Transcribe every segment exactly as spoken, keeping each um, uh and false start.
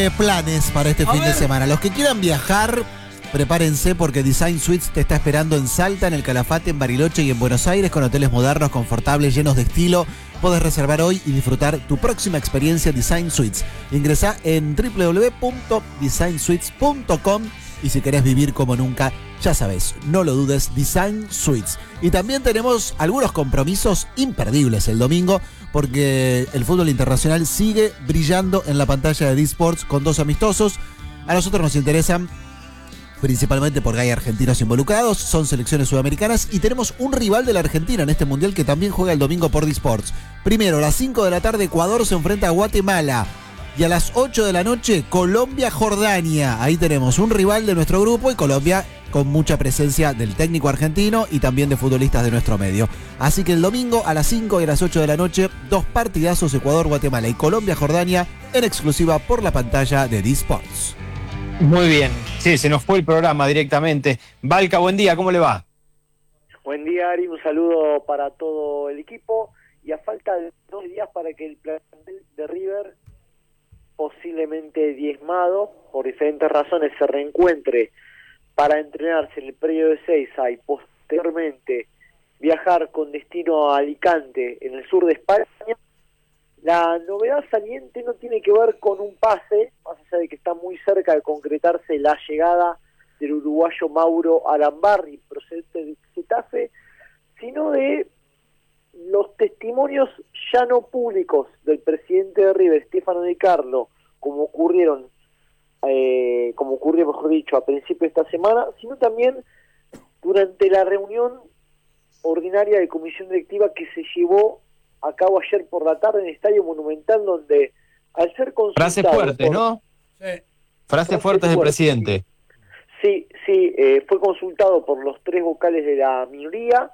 Planes para este A fin ver. de semana. Los que quieran viajar, prepárense porque Design Suites te está esperando en Salta, en el Calafate, en Bariloche y en Buenos Aires con hoteles modernos, confortables, llenos de estilo. Podés reservar hoy y disfrutar tu próxima experiencia Design Suites. Ingresá en doble u doble u doble u punto design suites punto com y si querés vivir como nunca, ya sabes, no lo dudes, Design Suites. Y también tenemos algunos compromisos imperdibles el domingo porque el fútbol internacional sigue brillando en la pantalla de D-Sports con dos amistosos. A nosotros nos interesan principalmente porque hay argentinos involucrados, son selecciones sudamericanas y tenemos un rival de la Argentina en este mundial que también juega el domingo por D-Sports. Primero, a las cinco de la tarde, Ecuador se enfrenta a Guatemala. Y a las ocho de la noche, Colombia-Jordania. Ahí tenemos un rival de nuestro grupo y Colombia con mucha presencia del técnico argentino y también de futbolistas de nuestro medio. Así que el domingo a las cinco y a las ocho de la noche, dos partidazos, Ecuador-Guatemala y Colombia-Jordania en exclusiva por la pantalla de D-Sports. Muy bien, sí, se nos fue el programa directamente. Valca, buen día, ¿cómo le va? Buen día, Ari, un saludo para todo el equipo. Y a falta de dos días para que el plantel de River, posiblemente diezmado, por diferentes razones, se reencuentre para entrenarse en el predio de Seiza y posteriormente viajar con destino a Alicante, en el sur de España. La novedad saliente no tiene que ver con un pase, más allá de que está muy cerca de concretarse la llegada del uruguayo Mauro Arambarri, procedente de Getafe, sino de los testimonios ya no públicos del presidente de River, Stefano Di Carlo, como ocurrieron, eh, como ocurrió, mejor dicho, a principios de esta semana, sino también durante la reunión ordinaria de comisión directiva que se llevó a cabo ayer por la tarde en el Estadio Monumental, donde al ser consultado... Frases fuertes, por, ¿no? Sí. Frases Frases fuertes del fuertes, presidente. Sí, sí, eh, fue consultado por los tres vocales de la minoría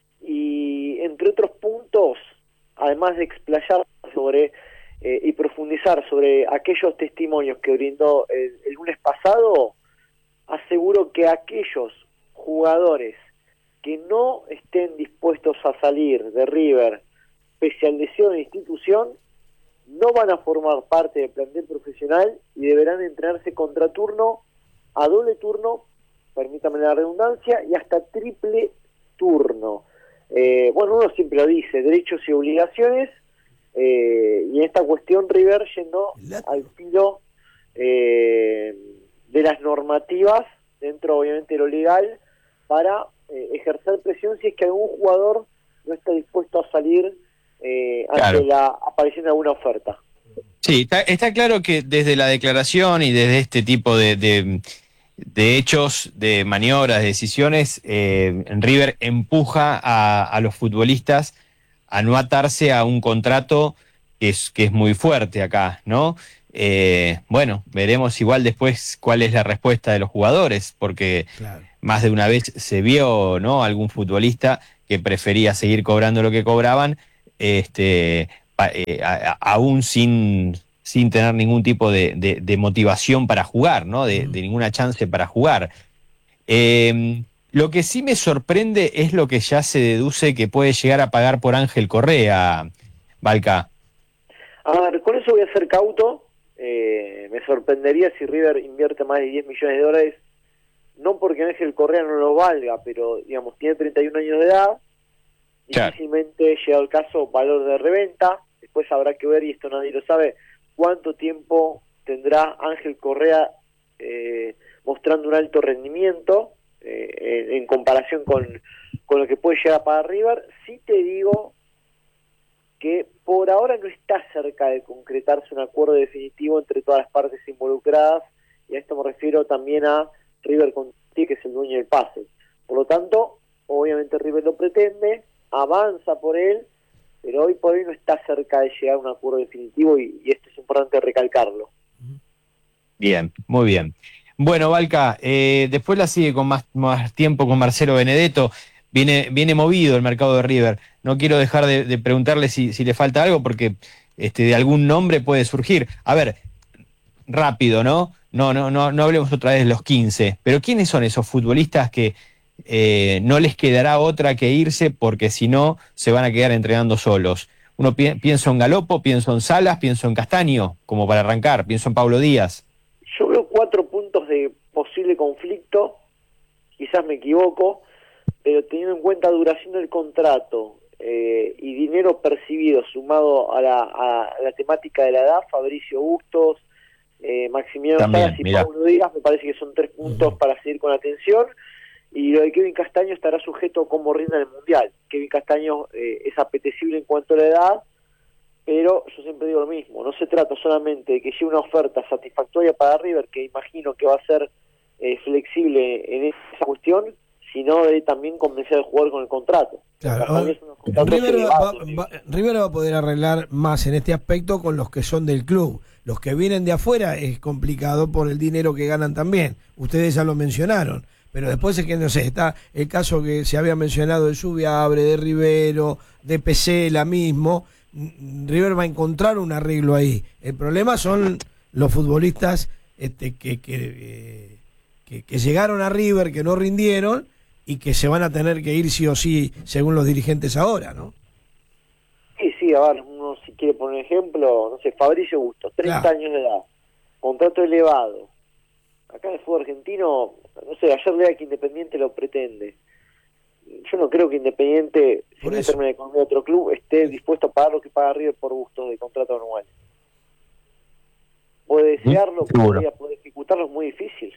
y, entre otros puntos, además de explayar sobre eh, y profundizar sobre aquellos testimonios que brindó el, el lunes pasado, aseguró que aquellos jugadores que no estén dispuestos a salir de River pese al deseo de la institución, no van a formar parte del plantel profesional y deberán entrenarse contraturno, a doble turno, permítame la redundancia, y hasta triple turno. Eh, bueno, uno siempre lo dice, derechos y obligaciones, eh, y en esta cuestión River yendo al tiro eh, de las normativas, dentro obviamente de lo legal, para eh, ejercer presión si es que algún jugador no está dispuesto a salir eh, ante Claro. la aparición de alguna oferta. Sí, está, está claro que desde la declaración y desde este tipo de, de, de hechos, de maniobras, de decisiones, eh, River empuja a, a los futbolistas a no atarse a un contrato que es, que es muy fuerte acá, ¿no? Eh, bueno, veremos igual después cuál es la respuesta de los jugadores, porque Claro. más de una vez se vio, ¿no?, algún futbolista que prefería seguir cobrando lo que cobraban, este, pa, eh, a, a, aún sin, sin tener ningún tipo de, de, de motivación para jugar, ¿no?, de, de ninguna chance para jugar. Eh, lo que sí me sorprende es lo que ya se deduce que puede llegar a pagar por Ángel Correa, Valca. A ver, con eso voy a ser cauto. Eh, me sorprendería si River invierte más de diez millones de dólares, no porque Ángel Correa no lo valga, pero digamos tiene treinta y un años de edad, Claro. difícilmente llega el caso valor de reventa. Después habrá que ver, y esto nadie lo sabe, cuánto tiempo tendrá Ángel Correa eh, mostrando un alto rendimiento eh, en, en comparación con, con lo que puede llegar a pagar River. Sí te digo que por ahora no está cerca de concretarse un acuerdo definitivo entre todas las partes involucradas, y a esto me refiero también a River Conti, que es el dueño del pase. Por lo tanto, obviamente River lo pretende, avanza por él, pero hoy por hoy no está cerca de llegar a un acuerdo definitivo, y, y esto es importante recalcarlo. Bien, muy bien. Bueno, Valca, eh, después la sigue con más, más tiempo con Marcelo Benedetto. Viene, viene movido el mercado de River. No quiero dejar de, de preguntarle si, si le falta algo, porque este, de algún nombre puede surgir. A ver, rápido, ¿no? No, no, no, no hablemos otra vez de los quince, pero ¿quiénes son esos futbolistas que eh, no les quedará otra que irse porque si no se van a quedar entrenando solos? uno pi- pienso en Galopo, pienso en Salas, pienso en Castaño, como para arrancar, pienso en Pablo Díaz. Yo veo cuatro puntos de posible conflicto, quizás me equivoco, pero teniendo en cuenta duración del contrato eh, y dinero percibido sumado a la, a la temática de la edad, Fabricio Bustos, eh, Maximiliano También, Salas y mirá. Pablo Díaz, me parece que son tres puntos para seguir con atención. Y lo de Kevin Castaño estará sujeto a cómo rinda en el Mundial. Kevin Castaño eh, es apetecible en cuanto a la edad, pero yo siempre digo lo mismo, no se trata solamente de que llegue una oferta satisfactoria para River, que imagino que va a ser eh, flexible en esa cuestión, sino de también convencer al jugador con el contrato. Claro, También es unos contratos River va, elevados, va- ¿sí? va- River va a poder arreglar más en este aspecto con los que son del club. Los que vienen de afuera es complicado por el dinero que ganan también. Ustedes ya lo mencionaron. Pero después es que, no sé, está el caso que se había mencionado de Subiabre, de Rivero, de Pesela mismo. River va a encontrar un arreglo ahí. El problema son los futbolistas este, que, que, eh, que, que llegaron a River, que no rindieron y que se van a tener que ir sí o sí según los dirigentes ahora, ¿no? Sí, sí, a ver, uno si quiere poner ejemplo, no sé, Fabricio Bustos, treinta Claro. años de edad, contrato elevado. Acá en el fútbol argentino, no sé, ayer leía que Independiente lo pretende. Yo no creo que Independiente, Por sin eso. meterme en la economía de otro club, esté dispuesto a pagar lo que paga River por Bustos de contrato anual. Puede desearlo, seguro. pero poder ejecutarlo es muy difícil.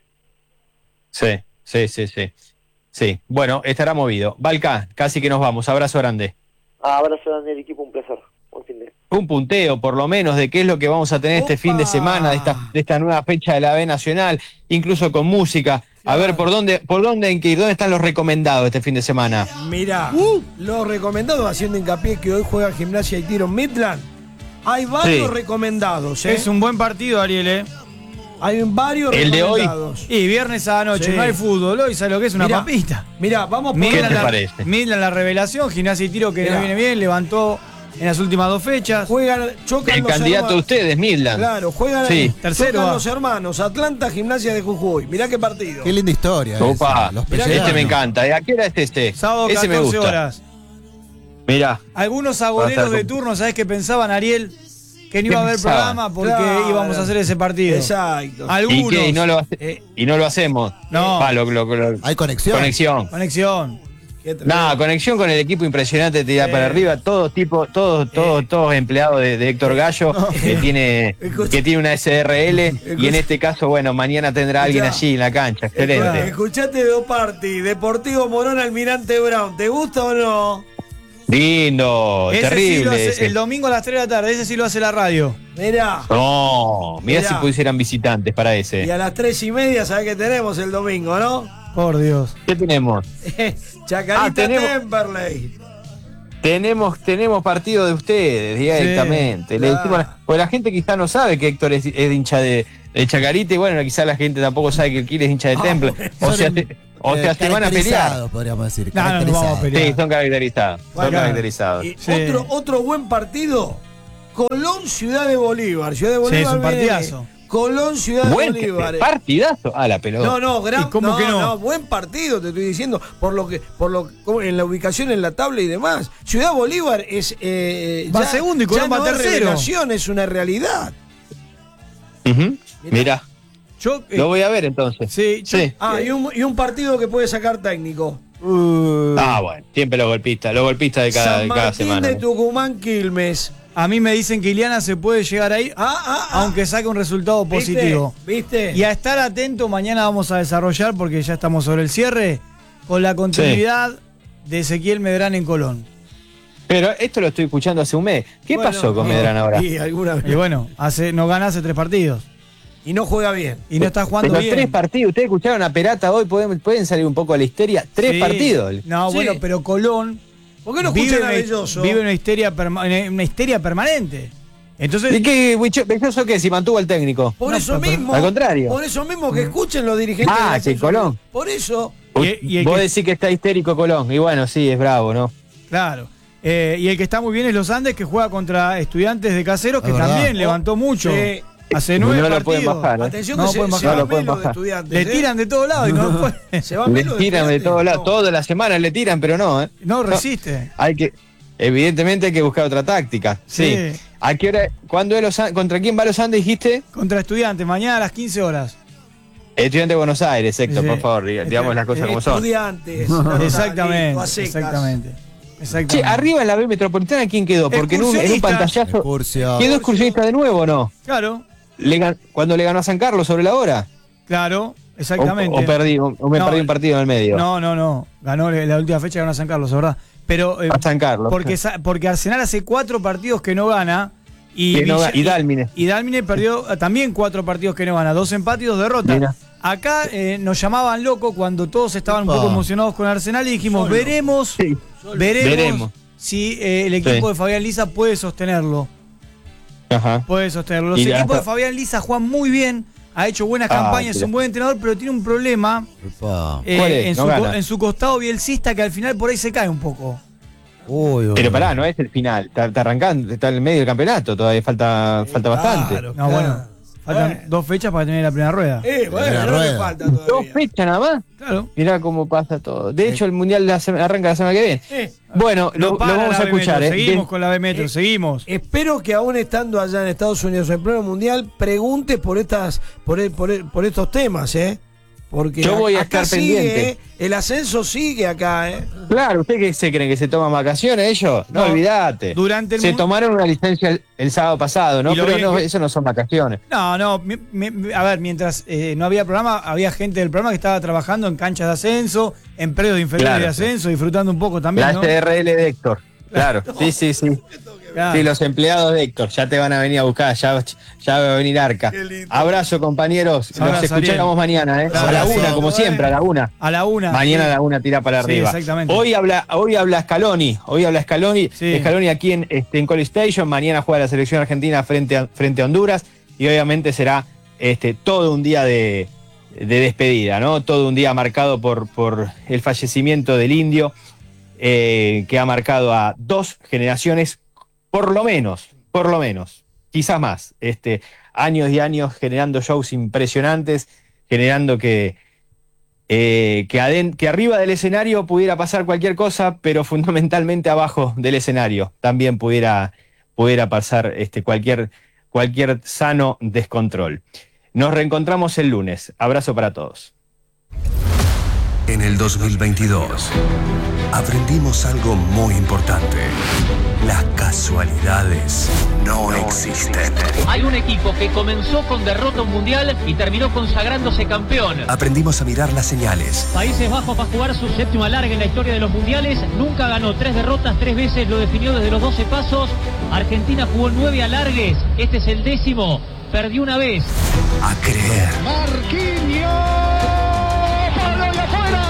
Sí, sí, sí, sí. Sí, bueno, estará movido. Valca, casi que nos vamos. Abrazo grande. Ah, abrazo grande del equipo, un placer. Buen fin de Un punteo, por lo menos, de qué es lo que vamos a tener este ¡Opa! fin de semana, de esta, de esta nueva fecha de la B Nacional, incluso con música. A ver, ¿por dónde, por dónde hay que ir? ¿Dónde están los recomendados este fin de semana? Mirá, los recomendados, haciendo hincapié que hoy juega Gimnasia y Tiro en Midland, hay varios Sí. recomendados, ¿eh? Es un buen partido, Ariel, ¿eh? Hay varios El de hoy. recomendados. Y viernes a la noche, Sí. no hay fútbol. Hoy sabe lo que es una Mirá, papita. Mirá, vamos por ¿Qué Midland te la, parece? Midland la revelación, Gimnasia y Tiro que Mirá. no viene bien, levantó en las últimas dos fechas. Juegan, chocan El los candidato de hermanos. ustedes, Midland. Claro, juegan Sí. Tercero chocan va. los hermanos, Atlanta, Gimnasia de Jujuy. Mirá qué partido. Qué linda historia. Opa, esa, los Mirá este peruanos. me encanta. ¿A qué hora es este? Sábado Ese me catorce gusta. horas. Mirá. Algunos Va a agoreros estar de con- turno, ¿sabes qué pensaban, Ariel? Que no ¿Qué iba a haber pensaban? programa porque Claro. íbamos a hacer ese partido. Exacto. ¿Y Algunos. qué? ¿Y no lo, hace- Eh, y no lo hacemos? No. Pa, lo- lo- lo- Hay conexión. conexión. Conexión. qué tremendo. Nada, conexión con el equipo impresionante de tirar Sí. para arriba, todos tipo, todos, todos, todos empleados de, de Héctor Gallo, que tiene, Escucha. que tiene una S R L, y en Escucha. este caso, bueno, mañana tendrá alguien Escucha. allí en la cancha, excelente. Escuchate dos partes. Deportivo Morón, Almirante Brown. ¿Te gusta o no? Lindo, Ese sí lo terrible. hace ese. el domingo a las tres de la tarde, ese sí lo hace la radio. Mirá. No, mirá, Mirá. si pusieran visitantes para Y ese. a las tres y media, ¿sabés qué tenemos el domingo, no? Por Dios. ¿Qué tenemos? Chacarita Ah, tenemos- Temperley. Tenemos, tenemos partido de ustedes directamente. Le claro. decimos- porque la gente quizá no sabe que Héctor es, es de hincha de, de Chacarita y bueno, quizá la gente tampoco sabe que el Kil es hincha de Ah, Temple. bueno. O Son, sea, te- o eh, sea se van a pelear. caracterizados, podríamos decir. No, no, no vamos a caracterizados. pelear. Sí, son caracterizados. Son Bueno, caracterizados. Y Sí. otro, otro buen partido. Colón, Ciudad de Bolívar. Ciudad de Sí, Bolívar. es un viene- partidazo. Colón, Ciudad de Buen Bolívar. partidazo. Ah, la pelota. No, no, gran, ¿Y cómo no, que no? no, buen partido, te estoy diciendo, por lo que, por lo como en la ubicación en la tabla y demás. Ciudad Bolívar es eh, Va segundo y Colón ya va no es tercero. revelación, es una realidad. Ujú. Mirá, Yo, eh, lo voy a ver entonces. sí, yo- Sí. Ah, y un, y un partido que puede sacar técnico. Ah, bueno, siempre los golpistas, los golpistas de cada, San de cada Martín semana. de Tucumán, Quilmes. a mí me dicen que Iliana se puede llegar a ir, Ah, ah, ah. aunque saque un resultado ¿Viste? positivo. ¿Viste? Y a estar atento, mañana vamos a desarrollar, porque ya estamos sobre el cierre, con la continuidad de Ezequiel Medrán en Colón. Pero esto lo estoy escuchando hace un mes. ¿Qué Bueno, pasó con no, Medrán ahora? Y alguna vez. Y bueno, hace, nos gana hace tres partidos. Y no juega bien. Y no está jugando Pero bien. tres partidos. Ustedes escucharon a Perata hoy, pueden, pueden salir un poco a la histeria. Tres Sí. partidos. No, Sí. bueno, pero Colón ¿Por qué no vive, escuchan a una, Belloso? vive una, histeria perma- una histeria permanente. Entonces, ¿Y qué, Huicho- Belloso qué? Si mantuvo al técnico. Por No, eso pero- mismo. al contrario. Por eso mismo que escuchen los dirigentes. Ah, de la sí, Ascensión. Colón. Por eso. Y- y el Vos que- decís que está histérico Colón. Y bueno, sí, es bravo, ¿no? claro. Eh, y el que está muy bien es Los Andes, que juega contra Estudiantes de Caseros, que Es verdad. también levantó mucho. Sí. Hace No nueve lo partidos. pueden bajar, ¿eh? Atención No que se, pueden se bajar. va No lo pueden Melo de bajar. estudiantes. Le ¿eh? tiran de todos lados y no puede. Se va Le Melo de tiran de estudiantes. todos lados. No. Todas las semanas le tiran, pero no, ¿eh? No resiste. Hay que, evidentemente hay que buscar otra táctica. Sí. Sí. ¿A qué hora? ¿Cuándo es los An- ¿Contra quién va los Andes, dijiste? Contra Estudiantes, mañana a las quince horas. Estudiante de Buenos Aires, Héctor, Sí. por favor, diga- digamos las cosas como son. Estudiantes. Exactamente, a secas. exactamente. Exactamente. Che, arriba en la B Metropolitana, ¿quién quedó? Porque en un, en un Excursionista. pantallazo. Excursión. ¿Quedó excursionista de nuevo o no? Claro, Le gan- ¿Cuándo le ganó a San Carlos sobre la hora? claro, exactamente. O, o perdí, o, o me No, perdí un partido en el medio. No, no, no. Ganó la última fecha, ganó a San Carlos, ¿verdad? Pero eh, A San Carlos. porque, sa- porque Arsenal hace cuatro partidos que no gana. Y, Que no Villa- ga- y Dálmine. Y Dálmine perdió eh, también cuatro partidos que no gana, dos empates y dos derrotas. Mira. Acá eh, nos llamaban locos cuando todos estaban un Opa. poco emocionados con Arsenal y dijimos, Solo. veremos, Sí. veremos, Veremos. si eh, el equipo Sí. de Fabián Lisa puede sostenerlo. Ajá. Puede sostenerlo. Los Y ya equipos de está. Fabián Lisa juegan muy bien, ha hecho buenas Ah, campañas, es mira. un buen entrenador, pero tiene un problema Opa. eh, ¿Cuál es? en, No su, co- gana. en su costado bielcista que al final por ahí se cae un poco. Uy, uy, Pero uy. pará, no es el final. Está, está arrancando, está en el medio del campeonato, todavía falta, falta bastante. Claro, No, claro. bueno, faltan Bueno. dos fechas para tener la primera rueda. Eh, bueno, La no le rueda. falta Dos todavía. fechas nada más. Claro. Mirá cómo pasa todo. De hecho, el mundial la sema- arranca la semana que viene. Eh, Bueno, lo, No lo para vamos la a B escuchar. Metro, ¿eh? Seguimos De- con la B Metro, Eh, seguimos. Espero que aún estando allá en Estados Unidos en pleno mundial, pregunte por estas, por, e- por, e- por estos temas, ¿eh? Porque Yo voy a acá estar sigue, pendiente. ¿eh? El ascenso sigue acá, ¿eh? Claro, ¿usted qué se creen que se toman vacaciones ellos? No, No, olvídate. durante el se mu- tomaron una licencia el, el sábado pasado, ¿no? Y lo Pero bien no, que- eso no son vacaciones. No, no, mi- mi- a ver, mientras eh, no había programa, había gente del programa que estaba trabajando en canchas de ascenso, en predios de inferiores Claro. de ascenso, disfrutando un poco también, La ¿no? S R L de Héctor. Claro, sí, sí, sí. Claro. Sí, los empleados de Héctor ya te van a venir a buscar, ya, ya va a venir Arca. Qué lindo. Abrazo, compañeros. Abrazo, Nos escuchamos Ariel. mañana, ¿eh? A la Abrazo. una, como siempre, a la una. A la una. Mañana sí. a la una tira para Sí, arriba. exactamente. Hoy habla, hoy habla Scaloni, hoy habla Scaloni, Sí. Scaloni aquí en, este, en College Station, mañana juega la selección argentina frente a, frente a Honduras y obviamente será este, todo un día de, de despedida, ¿no? Todo un día marcado por, por el fallecimiento del indio, eh, que ha marcado a dos generaciones, por lo menos, por lo menos, quizás más, este, años y años generando shows impresionantes, generando que eh, que, aden- que arriba del escenario pudiera pasar cualquier cosa, pero fundamentalmente abajo del escenario también pudiera, pudiera pasar este, cualquier, cualquier sano descontrol. Nos reencontramos el lunes. Abrazo para todos. En el dos mil veintidós aprendimos algo muy importante. Las casualidades no existen. Hay un equipo que comenzó con derrota mundial y terminó consagrándose campeón. Aprendimos a mirar las señales. Países Bajos va a jugar su séptima larga en la historia de los mundiales. Nunca ganó, tres derrotas, tres veces lo definió desde los doce pasos. Argentina jugó nueve alargues, este es el décimo. Perdió una vez. A creer. Marquinhos, ¡palo y afuera!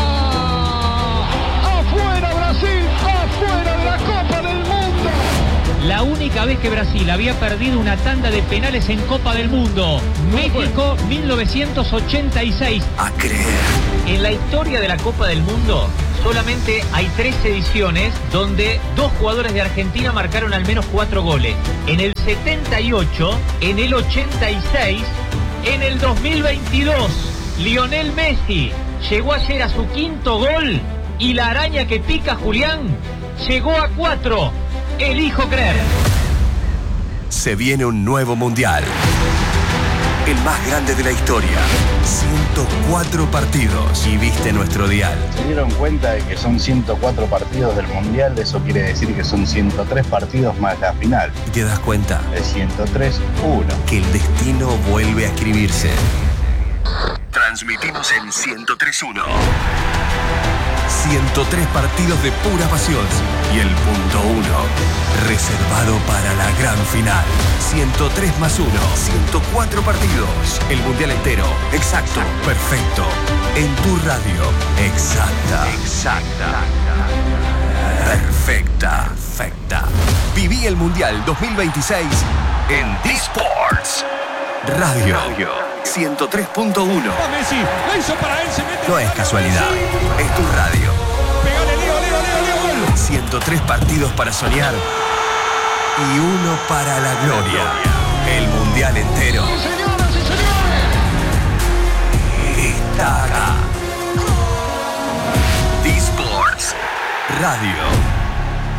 ¡Afuera Brasil! ¡Afuera de la Copa del Mundo! La única vez que Brasil había perdido una tanda de penales en Copa del Mundo. México, mil novecientos ochenta y seis. A creer. En la historia de la Copa del Mundo solamente hay tres ediciones donde dos jugadores de Argentina marcaron al menos cuatro goles. En el setenta y ocho, en el ochenta y seis, en el dos mil veintidós. Lionel Messi llegó ayer a su quinto gol y la araña que pica Julián llegó a cuatro. Elijo creer. Se viene un nuevo mundial. El más grande de la historia. ciento cuatro partidos. Y viste nuestro dial. Se dieron cuenta de que son ciento cuatro partidos del Mundial, eso quiere decir que son ciento tres partidos más la final. Y te das cuenta Es ciento tres uno. que el destino vuelve a escribirse. Transmitimos en ciento tres uno. ciento tres partidos de pura pasión. Y el punto uno, reservado para la gran final. ciento tres más uno. ciento cuatro partidos. El mundial entero. Exacto. Perfecto. En tu radio. Exacta. Exacta. Perfecta. Perfecta. Viví el mundial dos mil veintiséis en D-Sports. Radio. ciento tres punto uno. Messi, la hizo para él, se mete. No es casualidad. Es tu radio. Pegale, Leo, Leo, Leo, Leo, gol. ciento tres partidos para soñar y uno para la gloria. El mundial entero Señoras y señores. está acá. D-Sports Radio.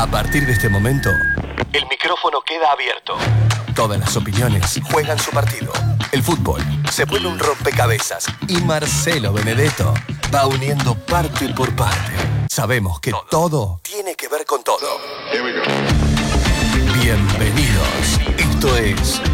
A partir de este momento, el micrófono queda abierto. Todas las opiniones juegan su partido. El fútbol se vuelve un rompecabezas y Marcelo Benedetto va uniendo parte por parte. Sabemos que todo tiene que ver con todo. Bienvenidos. Esto es